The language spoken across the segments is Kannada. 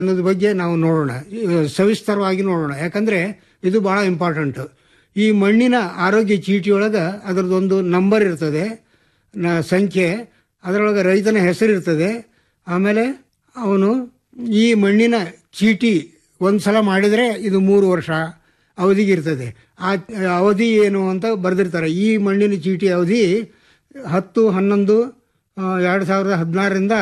ಅನ್ನೋದ್ರ ಬಗ್ಗೆ ನಾವು ನೋಡೋಣ, ಸವಿಸ್ತರವಾಗಿ ನೋಡೋಣ. ಯಾಕಂದ್ರೆ ಇದು ಬಹಳ ಇಂಪಾರ್ಟೆಂಟ್. ಈ ಮಣ್ಣಿನ ಆರೋಗ್ಯ ಚೀಟಿಯೊಳಗೆ ಅದರದೊಂದು ನಂಬರ್ ಇರ್ತದೆ, ಸಂಖ್ಯೆ, ಅದರೊಳಗೆ ರೈತನ ಹೆಸರು ಇರ್ತದೆ. ಆಮೇಲೆ ಅವನು ಈ ಮಣ್ಣಿನ ಚೀಟಿ ಒಂದ್ಸಲ ಮಾಡಿದರೆ ಇದು 3 ವರ್ಷ ಅವಧಿಗಿರ್ತದೆ. ಆ ಅವಧಿ ಏನು ಅಂತ ಬರೆದಿರ್ತಾರೆ. ಈ ಮಣ್ಣಿನ ಚೀಟಿ ಅವಧಿ 10/11/2016ರಿಂದ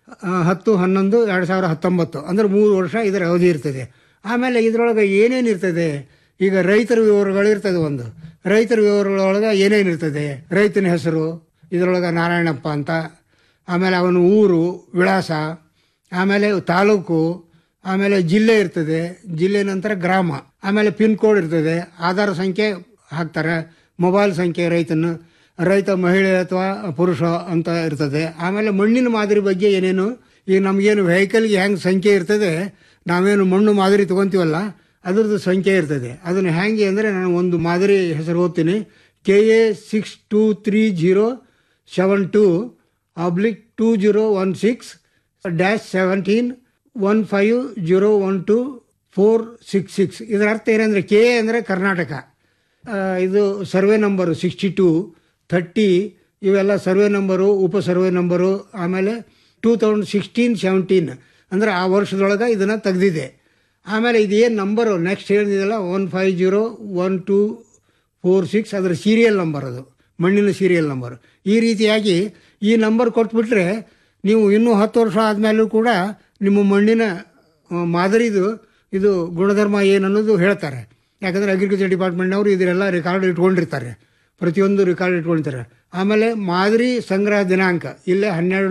10/11/2019 ಅಂದ್ರೆ 3 ವರ್ಷ ಇದರ ಅವಧಿ ಇರ್ತದೆ. ಆಮೇಲೆ ಇದರೊಳಗೆ ಏನೇನಿರ್ತದೆ, ಈಗ ರೈತರ ವಿವರಗಳಿರ್ತದೆ. ಒಂದು ರೈತರ ವಿವರಗಳೊಳಗೆ ಏನೇನಿರ್ತದೆ, ರೈತನ ಹೆಸರು ಇದರೊಳಗೆ ನಾರಾಯಣಪ್ಪ ಅಂತ, ಆಮೇಲೆ ಅವನ ಊರು ವಿಳಾಸ, ಆಮೇಲೆ ತಾಲೂಕು, ಆಮೇಲೆ ಜಿಲ್ಲೆ ಇರ್ತದೆ, ಜಿಲ್ಲೆ ನಂತರ ಗ್ರಾಮ, ಆಮೇಲೆ ಪಿನ್ ಕೋಡ್ ಇರ್ತದೆ, ಆಧಾರ ಸಂಖ್ಯೆ ಹಾಕ್ತಾರೆ, ಮೊಬೈಲ್ ಸಂಖ್ಯೆ, ರೈತ ಮಹಿಳೆ ಅಥವಾ ಪುರುಷ ಅಂತ ಇರ್ತದೆ. ಆಮೇಲೆ ಮಣ್ಣಿನ ಮಾದರಿ ಬಗ್ಗೆ ಏನೇನು, ಈಗ ನಮಗೇನು ವೆಹಿಕಲ್ಗೆ ಹೆಂಗೆ ಸಂಖ್ಯೆ ಇರ್ತದೆ, ನಾವೇನು ಮಣ್ಣು ಮಾದರಿ ತಗೊಂತೀವಲ್ಲ ಅದ್ರದ್ದು ಸಂಖ್ಯೆ ಇರ್ತದೆ. ಅದನ್ನು ಹೆಂಗೆ ಅಂದರೆ ನಾನು ಒಂದು ಮಾದರಿ ಹೆಸರು ಓದ್ತೀನಿ. KA623016-17-15012-466. ಇದರ ಅರ್ಥ ಏನಂದ್ರೆ, ಕೆ ಅಂದರೆ ಕರ್ನಾಟಕ, ಇದು ಸರ್ವೆ ನಂಬರು 62, 30 ಇವೆಲ್ಲ ಸರ್ವೆ ನಂಬರು, ಉಪ ಸರ್ವೆ ನಂಬರು. ಆಮೇಲೆ 2016-17 ಅಂದ್ರೆ ಆ ವರ್ಷದೊಳಗೆ ಇದನ್ನು ತೆಗೆದಿದೆ. ಆಮೇಲೆ ಇದೇನು ನಂಬರು ನೆಕ್ಸ್ಟ್ ಹೇಳಿದೆಯಲ್ಲ 1501246 ಅದರ ಸೀರಿಯಲ್ ನಂಬರ್, ಅದು ಮಣ್ಣಿನ ಸೀರಿಯಲ್ ನಂಬರ್. ಈ ರೀತಿಯಾಗಿ ಈ ನಂಬರ್ ಕೊಟ್ಬಿಟ್ರೆ ನೀವು ಇನ್ನೂ 10 ವರ್ಷ ಆದಮೇಲೂ ಕೂಡ ನಿಮ್ಮ ಮಣ್ಣಿನ ಮಾದರಿದು ಇದು ಗುಣಧರ್ಮ ಏನನ್ನೋದು ಹೇಳ್ತಾರೆ. ಯಾಕಂದರೆ ಅಗ್ರಿಕಲ್ಚರ್ ಡಿಪಾರ್ಟ್ಮೆಂಟ್ನವರು ಇದರೆಲ್ಲ ರೆಕಾರ್ಡ್ ಇಟ್ಕೊಂಡಿರ್ತಾರೆ, ಪ್ರತಿಯೊಂದು ರೆಕಾರ್ಡ್ ಇಟ್ಕೊಳ್ತಾರೆ. ಆಮೇಲೆ ಮಾದರಿ ಸಂಗ್ರಹ ದಿನಾಂಕ ಇಲ್ಲೇ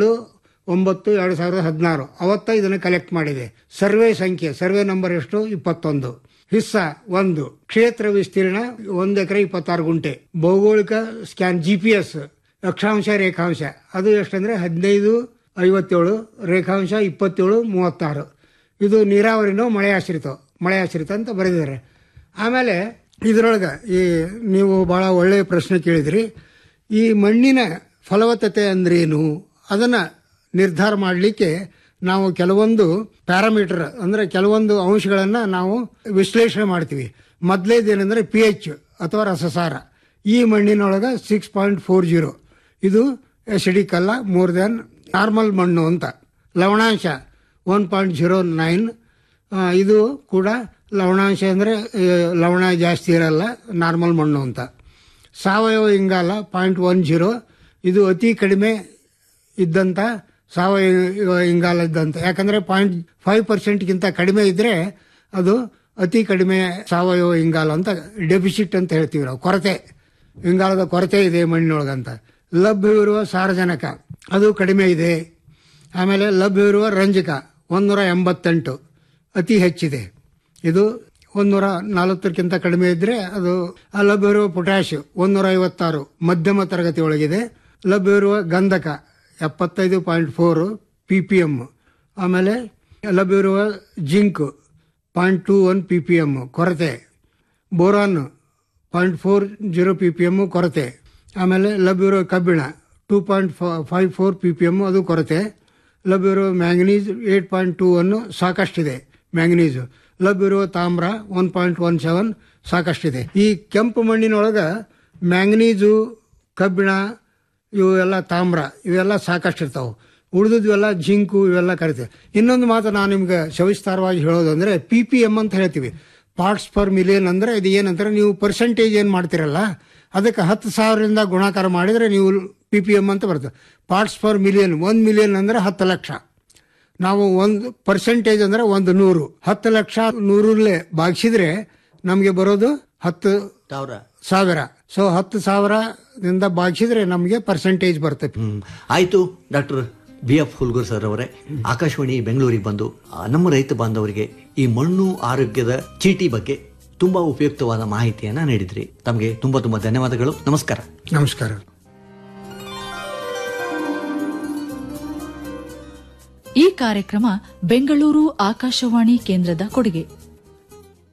12/9/2016 ಅವತ್ತ ಇದನ್ನು ಕಲೆಕ್ಟ್ ಮಾಡಿದೆ. ಸರ್ವೆ ಸಂಖ್ಯೆ, ಸರ್ವೆ ನಂಬರ್ ಎಷ್ಟು, 21. ಹಿಸ್ಸ 1, ಕ್ಷೇತ್ರ ವಿಸ್ತೀರ್ಣ 1 ಎಕರೆ 26 ಗುಂಟೆ. ಭೌಗೋಳಿಕ ಸ್ಕ್ಯಾನ್ GPS, ಅಕ್ಷಾಂಶ ರೇಖಾಂಶ ಅದು ಎಷ್ಟಂದ್ರೆ 15/57, ರೇಖಾಂಶ 27/36. ಇದು ನೀರಾವರಿನೋ ಮಳೆ ಆಶ್ರಿತ ಅಂತ ಬರೆದಿದ್ದಾರೆ. ಆಮೇಲೆ ಇದರೊಳಗೆ ನೀವು ಬಹಳ ಒಳ್ಳೆಯ ಪ್ರಶ್ನೆ ಕೇಳಿದ್ರಿ. ಈ ಮಣ್ಣಿನ ಫಲವತ್ತತೆ ಅಂದ್ರೇನು ಅದನ್ನು ನಿರ್ಧಾರ ಮಾಡಲಿಕ್ಕೆ ನಾವು ಕೆಲವೊಂದು ಪ್ಯಾರಾಮೀಟರ್ ಅಂದರೆ ಕೆಲವೊಂದು ಅಂಶಗಳನ್ನು ನಾವು ವಿಶ್ಲೇಷಣೆ ಮಾಡ್ತೀವಿ. ಮೊದಲೇದೇನೆಂದರೆ pH ಅಥವಾ ರಸಸಾರ. ಈ ಮಣ್ಣಿನೊಳಗೆ 6.40 ಇದು ಎಸಿಡಿಕ್ ಅಲ್ಲ, ಮೋರ್ ದ್ಯಾನ್ ನಾರ್ಮಲ್ ಮಣ್ಣು ಅಂತ. ಲವಣಾಂಶ 1.09 ಇದು ಕೂಡ ಲವಣಾಂಶ ಅಂದರೆ ಲವಣ ಜಾಸ್ತಿ ಇರಲ್ಲ, ನಾರ್ಮಲ್ ಮಣ್ಣು ಅಂತ. ಸಾವಯವ ಇಂಗಾಲ 0.10 ಇದು ಅತಿ ಕಡಿಮೆ ಇದ್ದಂಥ ಸಾವಯವ ಇಂಗಾಲ ಇದ್ದಂಥ. ಯಾಕಂದರೆ 0.5%ಗಿಂತ ಕಡಿಮೆ ಇದ್ದರೆ ಅದು ಅತಿ ಕಡಿಮೆ ಸಾವಯವ ಇಂಗಾಲ ಅಂತ, ಡೆಫಿಸಿಟ್ ಅಂತ ಹೇಳ್ತೀವಿ ನಾವು, ಕೊರತೆ, ಇಂಗಾಲದ ಕೊರತೆ ಇದೆ ಮಣ್ಣಿನೊಳಗಂತ. ಲಭ್ಯವಿರುವ ಸಾರಜನಕ ಅದು ಕಡಿಮೆ ಇದೆ. ಆಮೇಲೆ ಲಭ್ಯವಿರುವ ರಂಜಕ 188 ಅತಿ ಹೆಚ್ಚಿದೆ, ಇದು 140ಕ್ಕಿಂತ ಕಡಿಮೆ ಇದ್ದರೆ ಅದು. ಲಭ್ಯವಿರುವ ಪೊಟ್ಯಾಶ್ 156 ಮಧ್ಯಮ ತರಗತಿ ಒಳಗಿದೆ. ಲಭ್ಯವಿರುವ ಗಂಧಕ 75.4 ppm. ಆಮೇಲೆ ಲಭ್ಯವಿರುವ ಜಿಂಕ್ 0.21 ppm ಕೊರತೆ. ಬೋರಾನ್ 0.40 ppm ಕೊರತೆ. ಆಮೇಲೆ ಲಭ್ಯವಿರುವ ಕಬ್ಬಿಣ 2.54 ppm ಅದು ಕೊರತೆ. ಲಭ್ಯವಿರುವ ಮ್ಯಾಂಗನೀಸ್ 8.21 ಸಾಕಷ್ಟಿದೆ ಮ್ಯಾಂಗನೀಸು. ಲಭ್ಯವಿರುವ ತಾಮ್ರ 1.17 ಸಾಕಷ್ಟಿದೆ. ಈ ಕೆಂಪು ಮಣ್ಣಿನೊಳಗೆ ಮ್ಯಾಂಗನೀಸು, ಕಬ್ಬಿಣ, ಇವೆಲ್ಲ ತಾಮ್ರ ಇವೆಲ್ಲ ಸಾಕಷ್ಟಿರ್ತಾವೆ. ಉಳಿದಿದ್ವೆಲ್ಲ ಜಿಂಕು ಇವೆಲ್ಲ ಕರಿತೇವೆ. ಇನ್ನೊಂದು ಮಾತು ನಾನು ನಿಮ್ಗೆ ಸವಿಸ್ತಾರವಾಗಿ ಹೇಳೋದಂದ್ರೆ PPM ಅಂತ ಹೇಳ್ತೀವಿ, ಪಾರ್ಟ್ಸ್ ಪರ್ ಮಿಲಿಯನ್. ಅಂದರೆ ಇದು ಏನಂತಾರೆ, ನೀವು ಪರ್ಸೆಂಟೇಜ್ ಏನು ಮಾಡ್ತಿರಲ್ಲ ಅದಕ್ಕೆ 10,000ರಿಂದ ಗುಣಾಕಾರ ಮಾಡಿದರೆ ನೀವು PPM ಅಂತ ಬರ್ತದೆ. ಪಾರ್ಟ್ಸ್ ಪರ್ ಮಿಲಿಯನ್, 1 ಮಿಲಿಯನ್ ಅಂದರೆ 10 ಲಕ್ಷ. ನಾವು 1% ಅಂದರೆ 100. 10 ಲಕ್ಷ 100 ಭಾಗಿಸಿದ್ರೆ ನಮಗೆ ಬರೋದು 10,000. ಸೊ 10,000ದಿಂದ ಭಾಗಿಸಿದ್ರೆ ನಮಗೆ ಪರ್ಸೆಂಟೇಜ್ ಬರ್ತದೆ. ಆಯ್ತು ಡಾಕ್ಟರ್ BF ಹುಲ್ಗೂರ್ ಸರ್ ಅವರೇ, ಆಕಾಶವಾಣಿ ಬೆಂಗಳೂರಿಗೆ ಬಂದು ನಮ್ಮ ರೈತ ಬಾಂಧವರಿಗೆ ಈ ಮಣ್ಣು ಆರೋಗ್ಯದ ಚೀಟಿ ಬಗ್ಗೆ ತುಂಬಾ ಉಪಯುಕ್ತವಾದ ಮಾಹಿತಿಯನ್ನ ನೀಡಿದ್ರಿ. ತಮಗೆ ತುಂಬಾ ತುಂಬಾ ಧನ್ಯವಾದಗಳು. ನಮಸ್ಕಾರ. ನಮಸ್ಕಾರ. ಈ ಕಾರ್ಯಕ್ರಮ ಬೆಂಗಳೂರು ಆಕಾಶವಾಣಿ ಕೇಂದ್ರದ ಕೊಡುಗೆ.